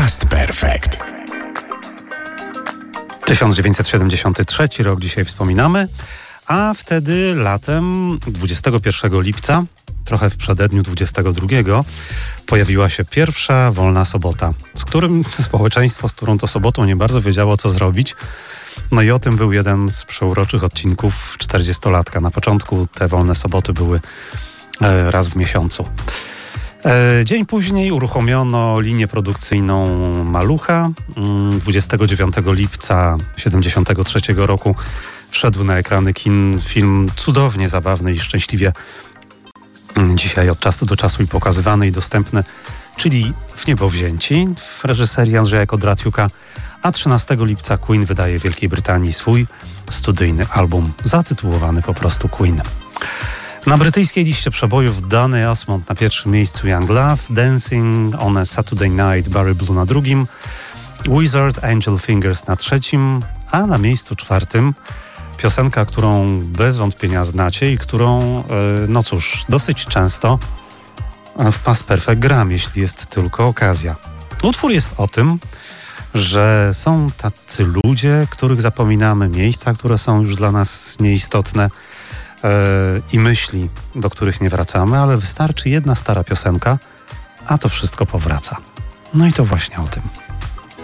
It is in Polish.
Past Perfect. 1973 rok dzisiaj wspominamy, a wtedy latem 21 lipca, trochę w przededniu 22, pojawiła się pierwsza wolna sobota, z którą to sobotą nie bardzo wiedziało, co zrobić. No i o tym był jeden z przeuroczych odcinków 40-latka. Na początku te wolne soboty były raz w miesiącu. Dzień później uruchomiono linię produkcyjną Malucha. 29 lipca 1973 roku wszedł na ekrany kin film cudownie zabawny i szczęśliwie dzisiaj od czasu do czasu i pokazywany i dostępny, czyli W niebo wzięci w reżyserii Andrzeja Kodratiuka, a 13 lipca Queen wydaje w Wielkiej Brytanii swój studyjny album zatytułowany po prostu Queen. Na brytyjskiej liście przebojów Danny Asmond na pierwszym miejscu Young Love, Dancing on a Saturday Night Barry Blue na drugim, Wizard Angel Fingers na trzecim, a na miejscu czwartym piosenka, którą bez wątpienia znacie i którą, no cóż, dosyć często w Past Perfect gram, jeśli jest tylko okazja. Utwór jest o tym, że są tacy ludzie, których zapominamy, miejsca, które są już dla nas nieistotne, i myśli, do których nie wracamy, ale wystarczy jedna stara piosenka, a to wszystko powraca. No i to właśnie o tym.